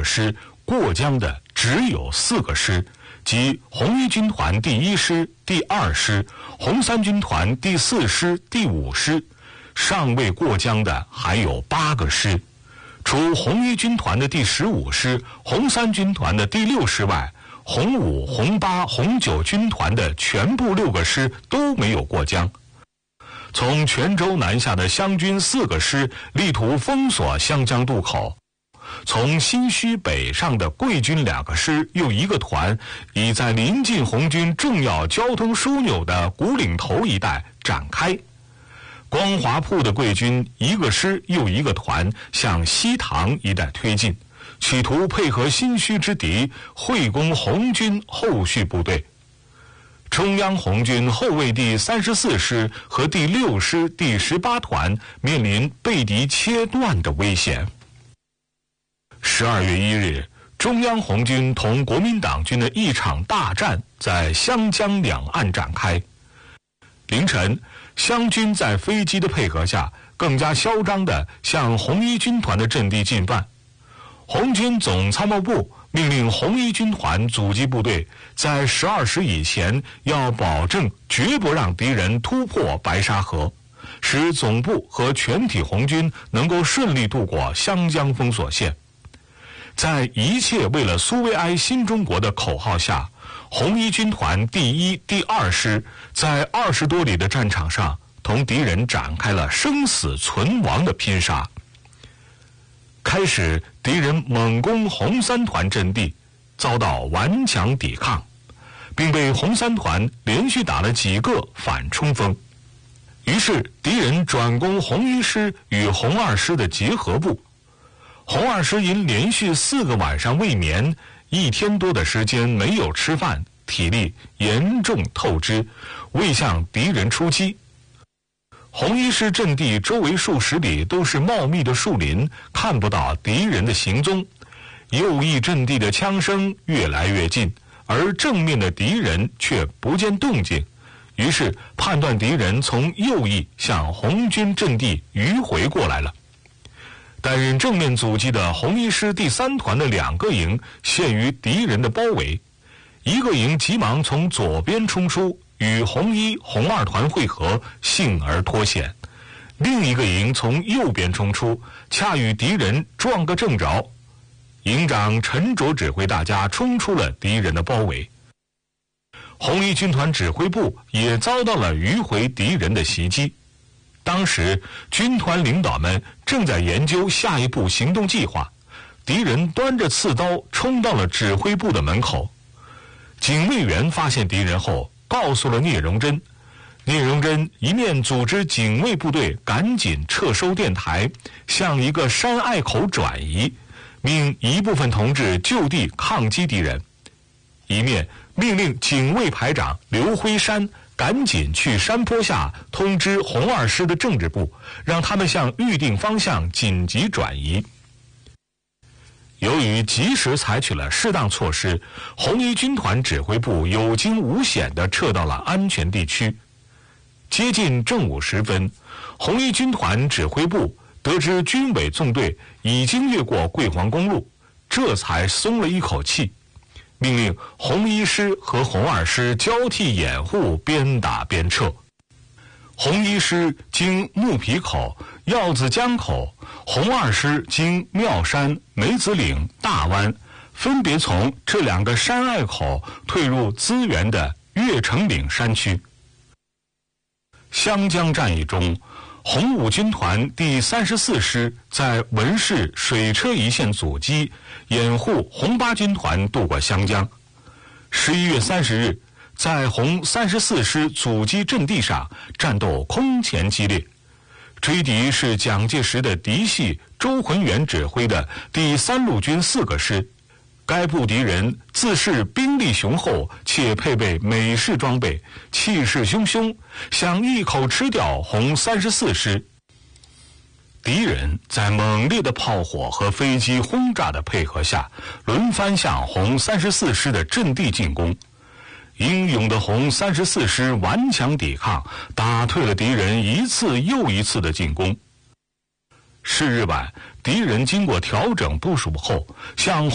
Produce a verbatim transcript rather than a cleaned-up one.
师，过江的只有四个师，即红一军团第一师、第二师、红三军团第四师、第五师，尚未过江的还有八个师。除红一军团的第十五师、红三军团的第六师外，红五、红八、红九军团的全部六个师都没有过江。从泉州南下的湘军四个师力图封锁湘江渡口，从新圩北上的桂军两个师又一个团，已在临近红军重要交通枢纽的古岭头一带展开。光华铺的桂军一个师又一个团向西塘一带推进，企图配合新圩之敌，会攻红军后续部队。中央红军后卫第三十四师和第六师第十八团面临被敌切断的危险。十二月一日，中央红军同国民党军的一场大战在湘江两岸展开。凌晨，湘军在飞机的配合下，更加嚣张地向红一军团的阵地进犯。红军总参谋部命令红一军团阻击部队在十二时以前要保证绝不让敌人突破白沙河，使总部和全体红军能够顺利渡过湘江封锁线。在一切为了苏维埃新中国的口号下，红一军团第一、第二师在二十多里的战场上同敌人展开了生死存亡的拼杀。开始，敌人猛攻红三团阵地，遭到顽强抵抗，并被红三团连续打了几个反冲锋。于是敌人转攻红一师与红二师的结合部。红二师因连续四个晚上未眠，一天多的时间没有吃饭，体力严重透支，未向敌人出击。红一师阵地周围数十里都是茂密的树林，看不到敌人的行踪。右翼阵地的枪声越来越近，而正面的敌人却不见动静，于是判断敌人从右翼向红军阵地迂回过来了。担任正面阻击的红一师第三团的两个营陷于敌人的包围，一个营急忙从左边冲出，与红一、红二团会合，幸而脱险；另一个营从右边冲出，恰与敌人撞个正着。营长陈卓指挥大家冲出了敌人的包围。红一军团指挥部也遭到了迂回敌人的袭击。当时军团领导们正在研究下一步行动计划，敌人端着刺刀冲到了指挥部的门口。警卫员发现敌人后，告诉了聂荣臻。聂荣臻一面组织警卫部队赶紧撤收电台，向一个山隘口转移，命一部分同志就地抗击敌人，一面命令警卫排长刘辉山赶紧去山坡下通知红二师的政治部，让他们向预定方向紧急转移。由于及时采取了适当措施，红一军团指挥部有惊无险地撤到了安全地区。接近正午时分，红一军团指挥部得知军委纵队已经越过桂黄公路，这才松了一口气，命令红一师和红二师交替掩护，边打边撤。红一师经木皮口、药子江口，红二师经庙山、梅子岭、大湾，分别从这两个山隘口退入资源的岳城岭山区。湘江战役中，红五军团第三十四师在文市水车一线阻击，掩护红八军团渡过湘江。十一月三十日，在红三十四师阻击阵地上，战斗空前激烈。追敌是蒋介石的嫡系周浑元指挥的第三路军四个师，该部敌人自恃兵力雄厚，且配备美式装备，气势汹汹，想一口吃掉红三十四师。敌人在猛烈的炮火和飞机轰炸的配合下，轮番向红三十四师的阵地进攻。英勇的红三十四师顽强抵抗，打退了敌人一次又一次的进攻。是日晚，敌人经过调整部署后，向